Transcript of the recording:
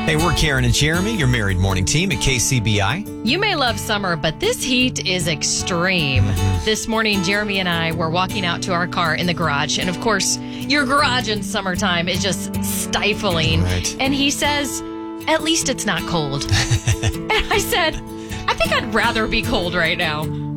Hey, we're Karen and Jeremy, your married morning team at KCBI. You may love summer, but this heat is extreme. This morning, Jeremy and I were walking out to our car in the garage. And of course, your garage in summertime is just stifling. Right. And he says, at least it's not cold. And I said, I think I'd rather be cold right now.